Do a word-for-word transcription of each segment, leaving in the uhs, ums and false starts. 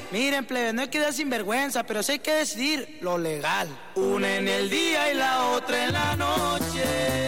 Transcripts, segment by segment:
Miren, plebe, no hay que dar sinvergüenza, pero sí hay que decidir lo legal. Una en el día y la otra en la noche.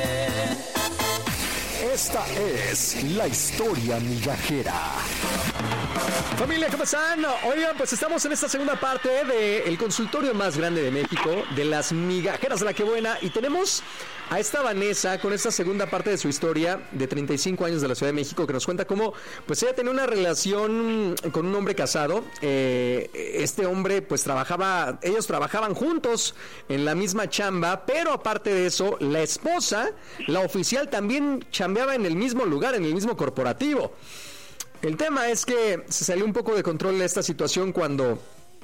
Esta es la historia migajera. Familia, ¿cómo están? Oigan, pues estamos en esta segunda parte del consultorio más grande de México, de las migajeras de la que buena, y tenemos a esta Vanessa con esta segunda parte de su historia de treinta y cinco años de la Ciudad de México, que nos cuenta cómo pues ella tenía una relación con un hombre casado. Eh, este hombre pues trabajaba, ellos trabajaban juntos en la misma chamba, pero aparte de eso, la esposa, la oficial, también chambeaba en el mismo lugar, en el mismo corporativo. El tema es que se salió un poco de control de esta situación cuando,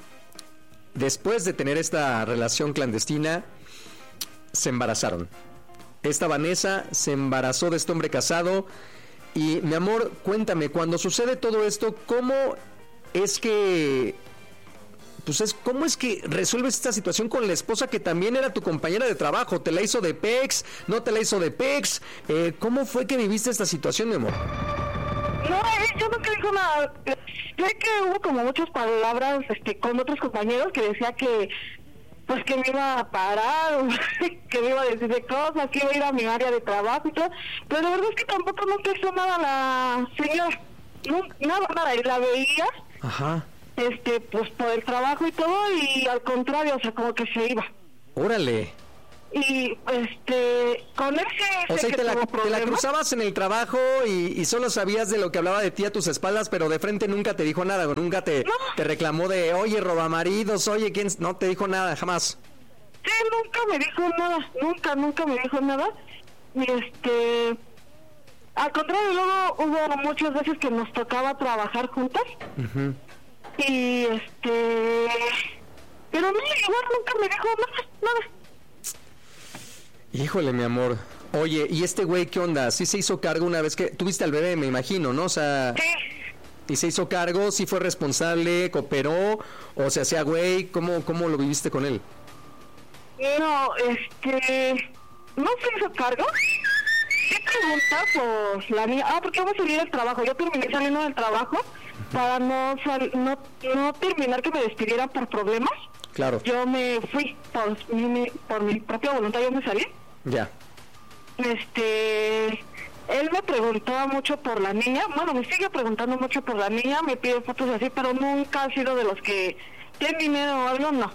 después de tener esta relación clandestina, se embarazaron. Esta Vanessa se embarazó de este hombre casado. Y, mi amor, cuéntame, cuando sucede todo esto, ¿cómo es que... Pues es, ¿cómo es que resuelves esta situación con la esposa que también era tu compañera de trabajo? ¿Te la hizo de pex? ¿No te la hizo de pex? Eh, ¿Cómo fue que viviste esta situación, mi amor? No, yo nunca dijo nada. Sé que hubo como muchas palabras este, con otros compañeros que decía que pues que me iba a parar, que me iba a decir de cosas, que iba a ir a mi área de trabajo y todo, pero la verdad es que tampoco nunca hizo nada la señora, no, nada, nada, y la veía, ajá, este, pues por el trabajo y todo, y al contrario, o sea, como que se iba. Órale. Y este con él se, o se sea, que te la, tuvo te la cruzabas en el trabajo y, y solo sabías de lo que hablaba de ti a tus espaldas, pero de frente nunca te dijo nada, nunca te, no. te reclamó de, oye, robamaridos, oye, ¿quién? No te dijo nada, jamás. Sí, nunca me dijo nada, nunca, nunca me dijo nada. Y este, al contrario, luego hubo muchas veces que nos tocaba trabajar juntas. Uh-huh. Y este, pero no, igual nunca me dijo nada, nada. Híjole, mi amor. Oye, ¿y este güey qué onda? ¿Sí se hizo cargo una vez que tuviste al bebé, me imagino, ¿no? O sea, sí. ¿Y se hizo cargo? ¿Sí fue responsable? ¿Cooperó? ¿O se hacía güey? ¿Cómo, cómo lo viviste con él? No, este, no se hizo cargo. ¿Qué pregunta? Pues la niña, ah, porque vamos a salir del trabajo. Yo terminé saliendo del trabajo para no, sal, no, no terminar que me despidieran por problemas. Claro. Yo me fui por mi, por mi propia voluntad, yo me salí. Ya. Este, él me preguntaba mucho por la niña, bueno, me sigue preguntando mucho por la niña, me pide fotos así, pero nunca ha sido de los que tienen dinero o algo, no.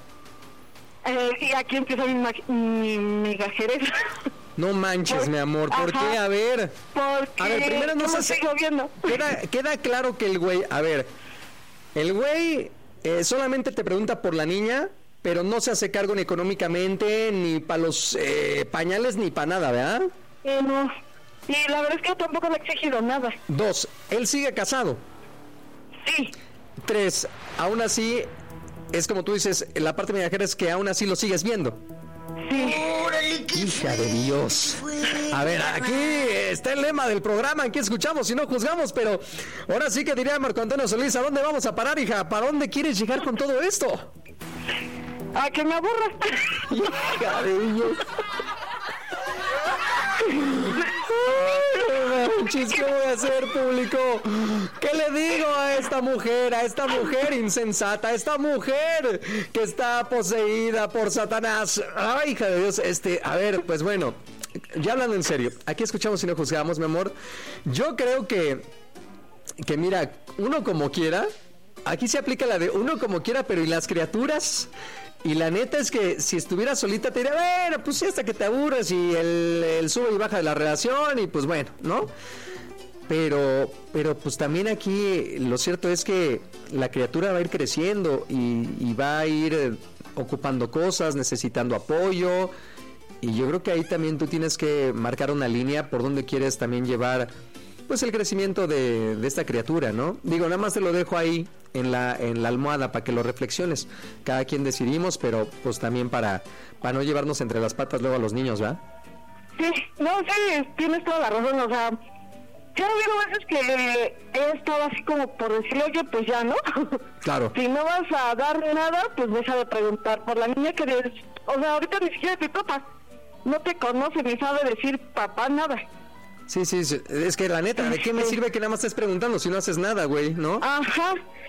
Eh, y aquí empieza mi, mi, mi gajerez. No manches, por, mi amor, ¿por ajá, qué? A ver. Porque a ver, primero no se sigo viendo. Queda, queda claro que el güey, a ver, el güey eh, solamente te pregunta por la niña, pero no se hace cargo ni económicamente, ni para los eh, pañales, ni para nada, ¿verdad? Eh, no, y la verdad es que yo tampoco le he exigido nada. Dos, él sigue casado. Sí. Tres, aún así, es como tú dices, la parte migajera es que aún así lo sigues viendo. Sí. Hija de Dios. A ver, aquí está el lema del programa, aquí escuchamos y no juzgamos, pero ahora sí que diría Marco Antonio Solís, ¿a dónde vamos a parar, hija? ¿Para dónde quieres llegar con todo esto? A que me aburras. Hija de Dios. ¿Qué voy a hacer, público? ¿Qué le digo a esta mujer, a esta mujer insensata, a esta mujer que está poseída por Satanás? Ay, hija de Dios, este, a ver, pues bueno, ya hablando en serio, aquí escuchamos y no juzgamos, mi amor. Yo creo que, que mira, uno como quiera, aquí se aplica la de uno como quiera, pero ¿y las criaturas? Y la neta es que si estuviera solita te diría, bueno, pues sí, hasta que te aburres y el, el sube y baja de la relación y pues bueno, ¿no? Pero, pero pues también aquí lo cierto es que la criatura va a ir creciendo y, y va a ir eh, ocupando cosas, necesitando apoyo, y yo creo que ahí también tú tienes que marcar una línea por donde quieres también llevar pues el crecimiento de, de esta criatura, ¿no? Digo, nada más te lo dejo ahí en la en la almohada para que lo reflexiones. Cada quien decidimos, pero pues también para, para no llevarnos entre las patas luego a los niños, ¿verdad? Sí, no, sí, tienes toda la razón, o sea, ya ha habido veces que he estado así como por decirle, oye, pues ya, ¿no? Claro. Si no vas a dar nada, pues deja de preguntar por la niña que, eres, o sea, ahorita ni siquiera te papá, no te conoce ni sabe decir papá nada. Sí, sí, es que la neta, ¿de qué me sirve que nada más estés preguntando si no haces nada, güey, no? Ajá,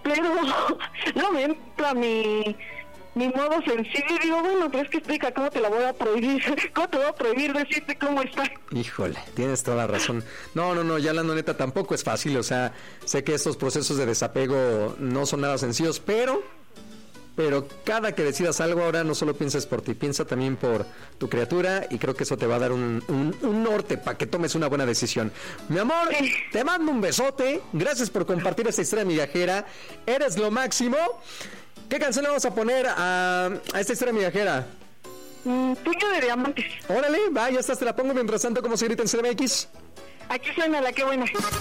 pero no me entra mi... mi modo sensible, y digo, bueno, pues que explica cómo te la voy a prohibir, cómo te voy a prohibir decirte cómo está. Híjole, tienes toda la razón. No, no, no, ya hablando neta tampoco es fácil, o sea, sé que estos procesos de desapego no son nada sencillos, pero, pero cada que decidas algo ahora no solo pienses por ti, piensa también por tu criatura y creo que eso te va a dar un, un, un norte para que tomes una buena decisión. Mi amor, Sí. te mando un besote, gracias por compartir esta historia migajera, eres lo máximo. ¿Qué canción le vamos a poner a, a esta historia migajera? Mm, tuyo de diamantes. Órale, va, ya estás, te la pongo mientras tanto como se grita en C D M X. Aquí suena la que buena.